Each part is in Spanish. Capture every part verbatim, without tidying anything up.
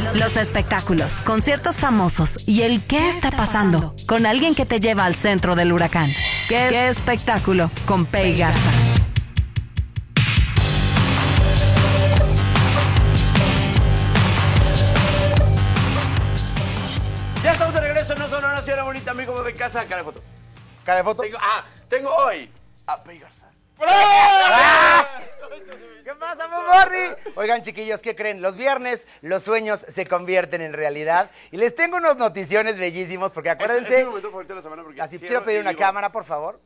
Los espectáculos, conciertos famosos y el qué está pasando con alguien que te lleva al centro del huracán. ¿Qué, ¿Qué espectáculo? Con Pei Garza. Ya estamos de regreso, no solo una señora bonita, amigo de casa. Cara de foto. Cara de foto. Tengo, ah, tengo hoy a Pei Garza. ¿Qué pasa, Momorri? Oigan, chiquillos, ¿qué creen? Los viernes los sueños se convierten en realidad. Y les tengo unos noticiones bellísimos, porque acuérdense... Es, es mi momento favorito de la semana porque... Así quiero pedir una digo... cámara, por favor.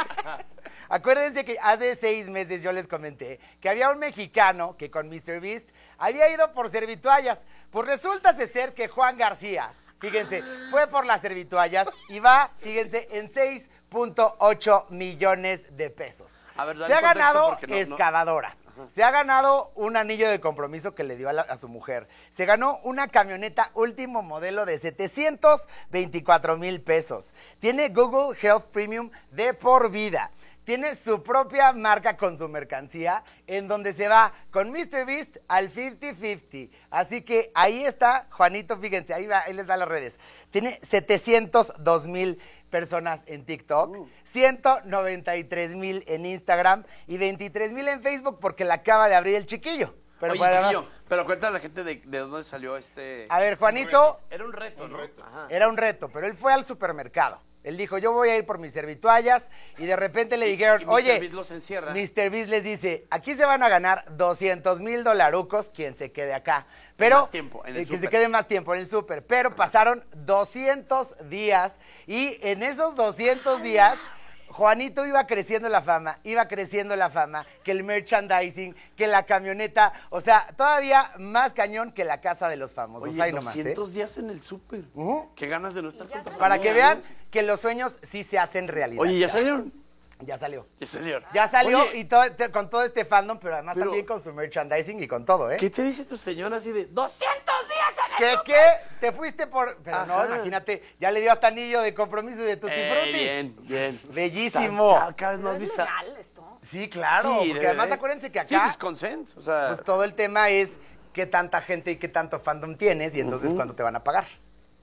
Acuérdense que hace seis meses yo les comenté que había un mexicano que con míster Beast había ido por servituallas. Pues resulta ser que Juan García, fíjense, fue por las servituallas y va, fíjense, en seis punto ocho millones de pesos. A ver, se ha ganado no, excavadora. No. Se ha ganado un anillo de compromiso que le dio a, la, a su mujer. Se ganó una camioneta último modelo de setecientos veinticuatro mil pesos. Tiene Google Health Premium de por vida. Tiene su propia marca con su mercancía, en donde se va con míster Beast al cincuenta cincuenta. Así que ahí está Juanito, fíjense, ahí, va, ahí les da las redes. Tiene setecientos dos mil personas en TikTok, uh. ciento noventa y tres mil en Instagram y veintitrés mil en Facebook porque la acaba de abrir el chiquillo. Pero Oye, chiquillo, más... pero cuéntale a la gente de, de dónde salió este... A ver, Juanito... Era un reto, ¿no? Reto. Ajá. Era un reto, pero él fue al supermercado. Él dijo, yo voy a ir por mis servituallas, y de repente le dijeron, y, y oye, míster Beast los encierra. míster Beast les dice, aquí se van a ganar doscientos mil dolarucos quien se quede acá. Pero, más tiempo en el eh, que super. se quede más tiempo en el súper. Pero pasaron doscientos días, y en esos doscientos días... Juanito iba creciendo la fama, iba creciendo la fama, que el merchandising, que la camioneta, o sea, todavía más cañón que la casa de los famosos. Oye, ahí doscientos nomás, ¿eh? días en el súper. Uh-huh. Qué ganas de no estar con Para que vean que los sueños sí se hacen realidad. Oye, ¿ya salieron? Ya salió. Ya salieron. Ya salió. Oye, y todo, te, con todo este fandom, pero además pero, también con su merchandising y con todo, ¿eh? ¿Qué te dice tu señora así de doscientos días en el ¿Qué, súper? qué? Te fuiste por... Pero Ajá. no, imagínate, ya le dio hasta anillo de compromiso y de tutti eh, frutti. Bien, bien. Bellísimo. Cada, cada vez más ¿Es visa... legal esto? Sí, claro, Sí, porque debe, además ¿eh? acuérdense que acá... Sí, pues consent, o sea... Pues todo el tema es qué tanta gente y qué tanto fandom tienes y entonces uh-huh. cuándo te van a pagar.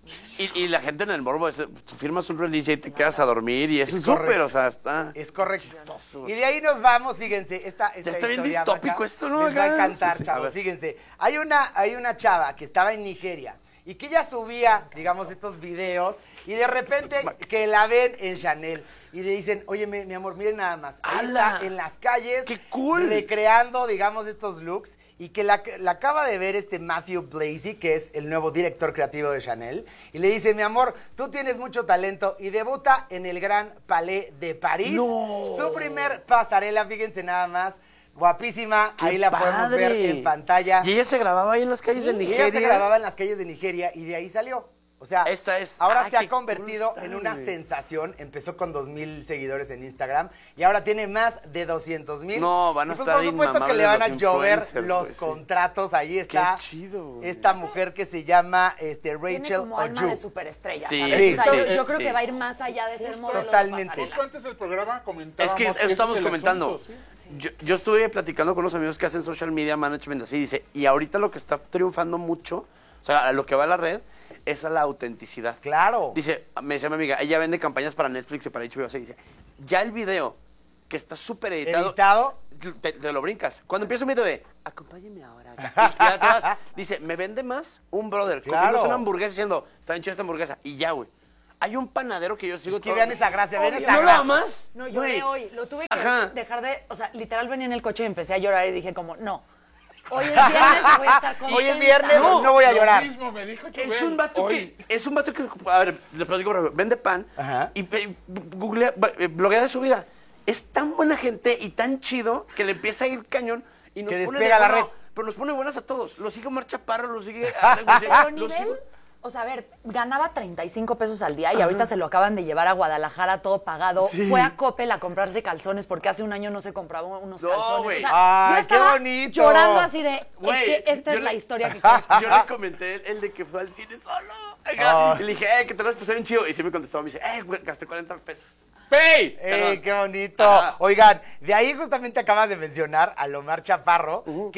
Y, y la gente en el morbo, es, tú firmas un release y te quedas a dormir y es súper, o sea, está... Es correcto. Chistoso. Y de ahí nos vamos, fíjense, esta, esta ya está bien historia, distópico Maca, esto, ¿no? Les va a encantar, sí, sí, chavos, fíjense. Hay una, hay una chava que estaba en Nigeria y que ella subía, digamos, estos videos y de repente que la ven en Chanel. Y le dicen, oye, mi, mi amor, miren nada más. Ahí está en las calles, ¡qué cool! Recreando, digamos, estos looks. Y que la, la acaba de ver este Matthew Blasey, que es el nuevo director creativo de Chanel. Y le dice, mi amor, tú tienes mucho talento. Y debuta en el Gran Palais de París. ¡No! Su primer pasarela, fíjense nada más. Guapísima, ¡qué ahí la padre! podemos ver en pantalla. Y ella se grababa ahí en las calles Sí, de Nigeria. Ella se grababa en las calles de Nigeria y de ahí salió. O sea, esta es. ahora ah, se ha convertido cool en una sensación. Empezó con dos mil seguidores en Instagram y ahora tiene más de doscientos mil. No, van a pues, estar por supuesto que le van a llover los pues, contratos. Sí. Ahí está. Qué chido. Esta mujer que se llama este, Rachel Tiene como alma Oju. de superestrella. Sí, ¿sabes? sí, o sea, sí, yo, yo sí. creo que va a ir más allá de ser Justo, modelo totalmente. de Justo antes del programa comentábamos Es que ese estamos es el comentando. asunto, ¿sí? Yo, yo estuve platicando con unos amigos que hacen social media management así, dice, y ahorita lo que está triunfando mucho, o sea, a lo que va a la red, es a la autenticidad. Claro. Dice, me decía mi amiga, ella vende campañas para Netflix y para H B O, así, dice, ya el video que está súper editado, ¿Editado? te, te lo brincas. Cuando empieza un video de, acompáñeme ahora, y ya te vas, dice, me vende más un brother Claro. comiéndose una hamburguesa diciendo, está bien chida esta hamburguesa, y ya, güey. Hay un panadero que yo sigo... Que vean esa gracia, vean esa ¿No lo gracia. amas? No, lloré hoy. Lo tuve que Ajá. dejar de... O sea, literal venía en el coche y empecé a llorar y dije como, no. Hoy es viernes y voy a estar contenta. Hoy es viernes, no, no voy a Lo llorar. mismo me dijo Es Chubel un vato hoy. que, es un vato que, a ver, le platico, por ejemplo, vende pan Ajá. y eh, googlea, eh, bloguea de su vida. Es tan buena gente y tan chido que le empieza a ir cañón y nos Que pone despega de la bueno, red. pero nos pone buenas a todos. Lo sigue Omar Chaparro, lo sigue... Pero lo nivel... sigue- O sea, a ver, ganaba treinta y cinco pesos al día y ahorita se lo acaban de llevar a Guadalajara todo pagado. Sí. Fue a Coppel a comprarse calzones porque hace un año no se compraba unos No, calzones. güey. O sea, Ay, yo estaba qué bonito. llorando así de, Güey, es que esta yo es la le- historia que quiero escuchar. Yo le comenté el, el de que fue al cine solo. Acá, Ay. y le dije, eh, que te lo vas a pasar bien chido. Y sí me contestó, me dice, eh, güey, gasté cuarenta pesos. ¡Pey! ¡Ey, qué bonito! Ajá. Oigan, de ahí justamente acabas de mencionar a Omar Chaparro, Uh-huh. que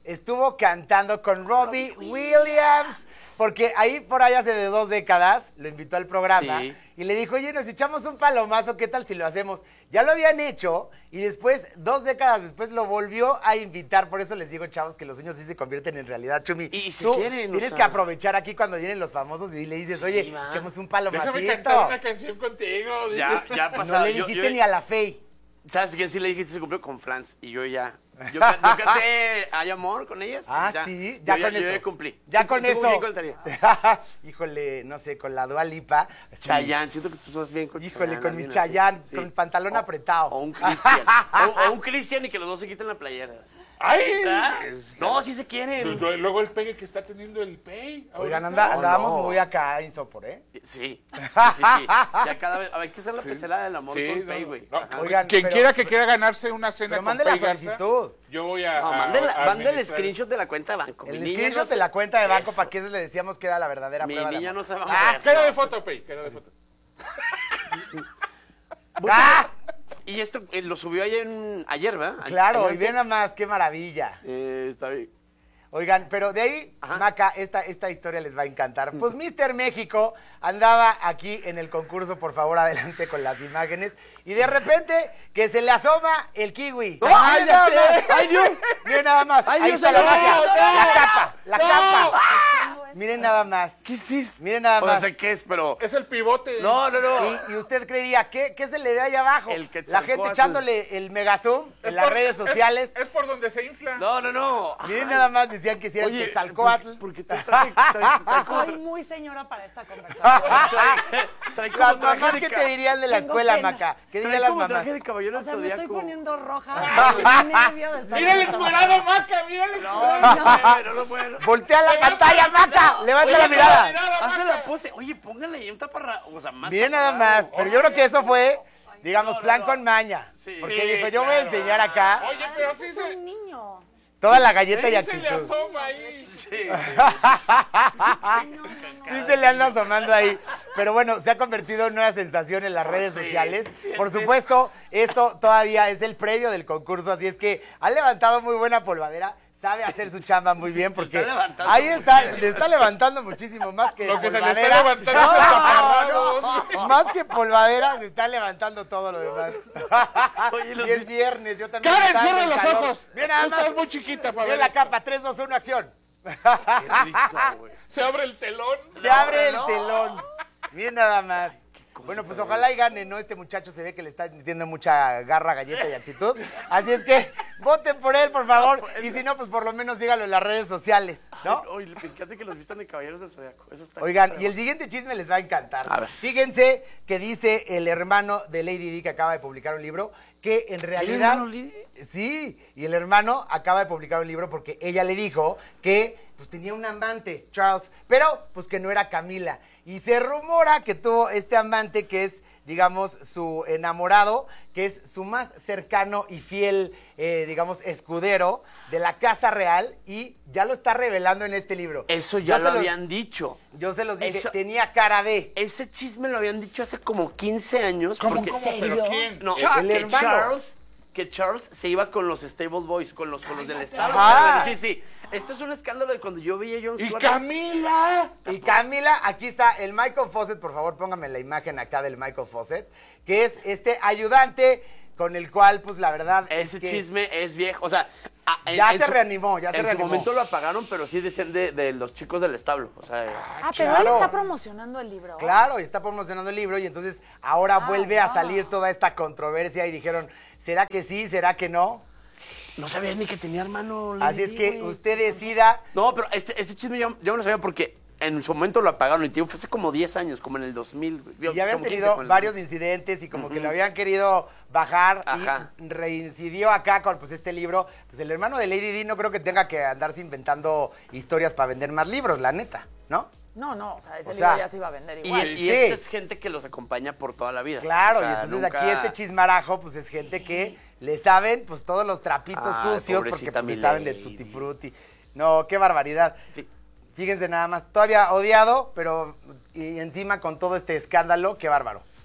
estuvo cantando con Robbie Williams, porque ahí por ahí hace de dos décadas lo invitó al programa Sí. y le dijo, oye, nos echamos un palomazo, ¿qué tal si lo hacemos? Ya lo habían hecho y después, dos décadas después, lo volvió a invitar. Por eso les digo, chavos, que los sueños sí se convierten en realidad, Chumi. Y si Tú quieren, o tienes sea. que aprovechar aquí cuando vienen los famosos y le dices, Sí, oye, va. echemos un Déjame palomacito. cantar una canción contigo. Ya, dice. ya ha No pasado. le Yo- dijiste yo- ni a la Fey. ¿Sabes quién sí le dijiste? Se cumplió con Franz y yo ya. Yo, ca- yo canté Hay Amor con ellas. Ah, ya. sí, ya yo, con ya, eso. Yo ya cumplí. Ya ¿Tú- con tú eso. con quién cantarías? Híjole, no sé, con la Dua Lipa. Sí. Chayanne, siento que tú estás bien con Híjole, Chayanne, con mi alguien Chayanne, así. con Sí. pantalón O- apretado. O un Cristian. o, o un Cristian y que los dos se quiten la playera. ¡Ay! ¿Ah? No, sí se quieren. Luego- Luego el pegue que está teniendo el pey. Oigan, ahorita. anda, No, andábamos no. muy acá en Sopor, ¿eh? Sí, sí, sí. Ya cada vez. Hay que hacer la pecera del amor Sí, con no, Pay, güey. no, Ajá. Oigan, quien pero- quiera que quiera ganarse una cena Pero con mande la Pey Garza, solicitud. yo voy a. No, a- manden la- a manden el administrar. screenshot de la cuenta de banco. El Mi niña screenshot no de se- la cuenta de banco, Eso. para que eso le decíamos que era la verdadera Mi prueba de niña amor. no se va a Ah, mover. Cara de foto, Pey, cara de foto. ¡Ah! Y esto eh, lo subió ayer, en- ayer ¿verdad? A- Claro, ayer y bien nada más, qué maravilla. Eh, está bien. Oigan, pero de ahí, Ajá. Maca, esta, esta historia les va a encantar. Pues mister México andaba aquí en el concurso, por favor, adelante con las imágenes. Y de repente, que se le asoma el kiwi. ¡Ay, Miren nada ya más. qué! ¡Ay, Dios! Miren nada más. ¡Ay, Ahí Dios, está la no, magia. no! La capa, la ¡No! capa. Miren nada más. ¿Qué hiciste? Miren nada O más. sea, sé qué es, pero... Es el pivote. No, no, no. Y, y usted creería, ¿qué, ¿qué se le ve ahí abajo? El La Quetzalcóatl. gente echándole el megazoom Es en las por- redes es- sociales. Es, por donde se infla. No, no, no. Miren Ay, nada más, decían que si era el Oye, Quetzalcóatl. ¿por- Porque tú traes, traes, traes como Soy tra- muy señora para esta conversación. trae- trae como Las traje mamás, de ¿qué ca- te dirían de la Tengo escuela, pena. Maca? ¿Qué trae dirían las como mamás? traje de caballero O sea, del me estoy Zodiaco. poniendo roja. Qué nervio de estar Mira el en esta- encuerado, Maca, mira el encuerado. No, no puedo, no lo puedo. Voltea la Levanta pantalla, la Maca. No, Levanta oye, la mirada. mirada, Hace Maca. la pose. Oye, póngale ahí un taparra... O sea, más Miren nada taparrado. más. Pero yo creo que eso fue, digamos, No, no, plan no. con maña. Sí. Porque Sí, dijo, yo voy a claro. enseñar acá Oye, pero sí Es se, un niño. toda la galleta y sí se le actitud. asoma ahí. Sí. Sí se le anda asomando ahí. Pero bueno, se ha convertido en una sensación en las redes Sí, sociales. sí, Por sí. supuesto, esto todavía es el previo del concurso, así es que ha levantado muy buena polvadera. Sabe hacer su chamba muy bien porque está levantando ahí muy está, bien. le está levantando muchísimo más que Lo que se le polvadera. está levantando es el taparrabos. Más que polvadera, se está levantando todo lo demás. Oye, los y es viste- viernes, yo también. Karen, estaba en cierra el los calor. ojos. Mira nada Estás más. muy chiquita para Mira ver la esto. capa, tres, dos, uno, acción. Qué risa, güey. Se abre el telón. Se abre el no. telón. Miren nada más. Bueno, pues ojalá y gane, ¿no? Este muchacho se ve que le está metiendo mucha garra, galleta y actitud. Así es que voten por él, por favor. Y si no, pues por lo menos síganlo en las redes sociales, ¿no? Oye, fíjate que los vistan de caballeros del Zodiaco. Eso está Oigan, y el siguiente chisme les va a encantar. A ver. Fíjense que dice el hermano de Lady Di, que acaba de publicar un libro, que en realidad... hermano Lady? Sí, y el hermano acaba de publicar un libro porque ella le dijo que pues tenía un amante, Charles, pero pues que no era Camila. Y se rumora que tuvo este amante que es, digamos, su enamorado, que es su más cercano y fiel, eh, digamos, escudero de la Casa Real, y ya lo está revelando en este libro. Eso ya Yo lo se los- habían dicho. Yo se los dije, Eso- tenía cara de... Ese chisme lo habían dicho hace como quince años. ¿Cómo, porque- cómo? serio? ¿Pero quién? No, Cha- el que hermano. Charles, que Charles se iba con los Stable Boys, con los, con los del Estado. Ajá. Sí, sí. Esto es un escándalo de cuando yo veía a Jon ¡Y Stewart. Camila! Y Camila, aquí está el Michael Fawcett, por favor, póngame la imagen acá del Michael Fawcett, que es este ayudante con el cual, pues la verdad... es Ese que chisme es viejo. O sea, a- en- Ya en se su- reanimó, ya se En reanimó. su momento lo apagaron, pero sí decían de, de los chicos del establo. O sea, Ah, pero él claro. está promocionando el libro. Claro, y está promocionando el libro y entonces ahora Ah, vuelve a wow. salir toda esta controversia y dijeron, ¿será que sí? ¿Será que no? no sabía ni que tenía hermano. Así Lady, es que güey. usted decida. No, pero este, este chisme yo, yo no lo sabía porque en su momento lo apagaron. Y tío, fue hace como diez años, como en el dos mil. güey. Digo, Ya habían como quince tenido con el- varios incidentes y como que lo habían querido bajar Ajá. y reincidió acá con pues este libro. Pues el hermano de Lady Di no creo que tenga que andarse inventando historias para vender más libros, la neta, ¿no? No, no, o sea, ese O libro sea, ya se iba a vender Y, igual. es- y Sí. esta es gente que los acompaña por toda la vida. Claro, O sea, y entonces nunca- aquí este chismarajo, pues es gente que le saben pues todos los trapitos Ay, sucios porque pobrecita pues, mi saben de Lady. Tutti Frutti. No, qué barbaridad. Sí. Fíjense nada más, todavía odiado, pero y encima con todo este escándalo, qué bárbaro.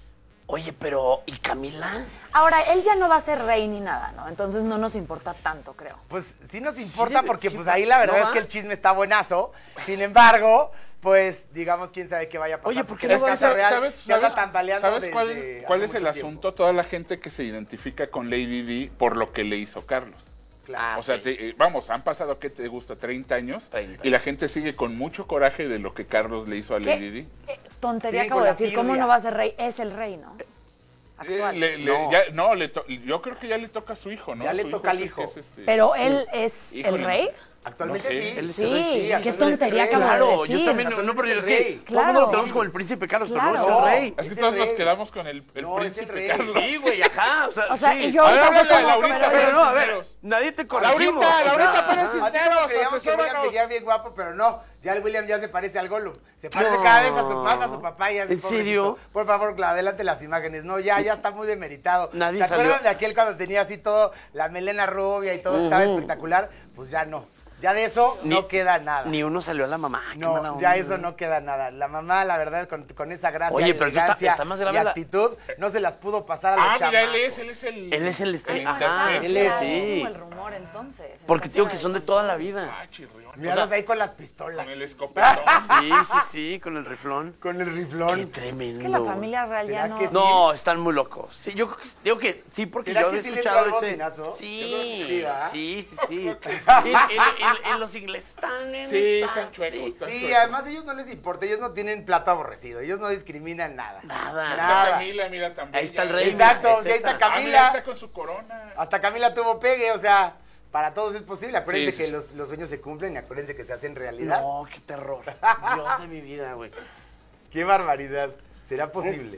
Oye, pero, ¿y Camila? Ahora, él ya no va a ser rey ni nada, ¿no? Entonces no nos importa tanto, creo. Pues sí nos importa Sí, porque sí, pues ahí la verdad ¿no es va? que el chisme está buenazo. Sin embargo, pues digamos quién sabe qué vaya a pasar. Oye, ¿por qué porque no la va a casa ser- real ¿Sabes, se anda sabes- tambaleando ¿sabes desde cuál, hace cuál es el mucho asunto? tiempo? Toda la gente que se identifica con Lady Di por lo que le hizo Carlos. Claro. O sea, te- eh, vamos, han pasado, ¿qué te gusta? treinta años. treinta. Y la gente sigue con mucho coraje de lo que Carlos le hizo a Lady Di. Eh, tontería Siguen acabo con de la decir, ¿cómo tirria. no va a ser rey? Es el rey, ¿no? Eh, Actual. le- le- No. ya- no, le to- yo creo que ya le toca a su hijo, ¿no? Ya le Su toca al es el hijo. que es este- Pero él es Híjole, el rey. Actualmente no sé. sí. Él es Sí, el rey, sí, qué actualmente tontería es el acabo rey. de Claro, decir. yo también, no, no, pero yo es que Rey. todo el mundo Claro. lo tenemos como el príncipe Carlos, pero no Claro. es el rey. Es que Es todos el nos rey. quedamos con el, el No, es el príncipe rey. Carlos. Sí, güey, ajá, o sea, O sea, sí. y yo A ver, tampoco háblale a como- Laurita, pero- Pero no, a ver, Cisneros. nadie te corregimos. Laurita, o sea, Laurita Pérez Así como Cisneros, creíamos que William asesóranos. seguía bien guapo, pero no. Ya el William ya se parece al Gollum. Se parece No. cada vez a su, más a su papá y así, ¿En serio? pobrecito. Por favor, Cla, adelante las imágenes. No, ya, ya está muy demeritado. Nadie ¿Se acuerdan salió. de aquel cuando tenía así todo, la melena rubia y todo estaba Ujú. espectacular? Pues ya no. Ya de eso Ni- no queda nada. Ni uno salió a la mamá. qué mala No, ya onda. eso no queda nada. La mamá, la verdad, con, con esa gracia, Oye, pero entonces está- elegancia está más grave y la- actitud, no se las pudo pasar a los Ah, mira, chamacos. él es, él es el... Él es el este- el ajá. interprete. Él es- Clarísimo sí. el rumor, entonces. Porque Está digo que fuera son de control. toda la vida. Ah, chirrión. Míralos ahí con las pistolas. Con el escopetón. Sí, sí, sí, con el riflón. Con el Qué riflón. tremendo. Es que la familia real ya ¿Será no... que sí? No, están muy locos. Sí, yo creo que, digo que sí, porque ¿Será yo que había sí les escuchado dio el ese. bocinazo? Yo creo que Sí, sí, ¿verdad? sí, sí, sí. En, en- en- en los ingleses están en Sí, esa- están chuecos, sí. están Sí, chuecos. además a ellos no les importa, ellos no tienen plato aborrecido, ellos no discriminan nada. Nada. Está Nada. Camila, mira, también. Ahí está el ya. rey. Exacto, mira, es sí, ahí está esa. Camila. Ah, mira, está con su corona. Hasta Camila tuvo pegue, o sea, para todos es posible. Acuérdense Sí, sí, que sí. Los, los sueños se cumplen y acuérdense que se hacen realidad. No, qué terror. Dios de mi vida, güey. Qué barbaridad. ¿Será posible?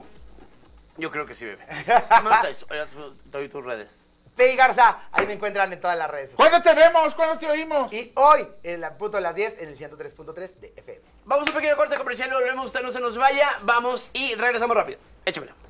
Yo creo que sí, bebé. ¿Cómo estás? Oiga, te doy tus redes. Pei Garza, ahí me encuentran en todas las redes sociales. ¿Cuándo te vemos? ¿Cuándo te oímos? Y hoy, en la punto de las diez, en el ciento tres punto tres de F M. Vamos a un pequeño corte comercial, volvemos, usted no se nos vaya. Vamos y regresamos rápido. Échamelo.